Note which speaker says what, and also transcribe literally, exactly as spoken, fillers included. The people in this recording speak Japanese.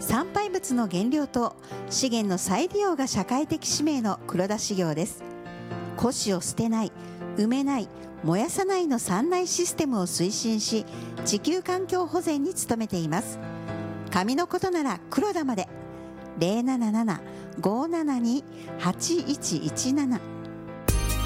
Speaker 1: 産廃物の減量と資源の再利用が社会的使命の黒田事業です。古紙を捨てない、埋めない、燃やさないの三内システムを推進し、地球環境保全に努めています。紙のことなら黒田まで。 ゼロなななな ごーななに はちいちいちなな